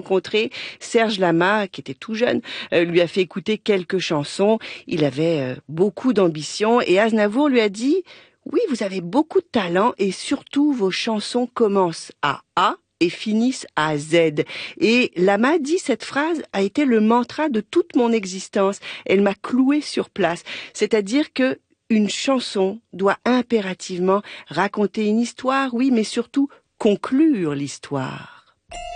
rencontré, Serge Lama, qui était tout jeune, lui a fait écouter quelques chansons. Il avait beaucoup d'ambition et Aznavour lui a dit « Oui, vous avez beaucoup de talent et surtout vos chansons commencent à A et finissent à Z. » Et Lama dit cette phrase a été le mantra de toute mon existence. Elle m'a cloué sur place. C'est-à-dire que une chanson doit impérativement raconter une histoire, oui, mais surtout conclure l'histoire.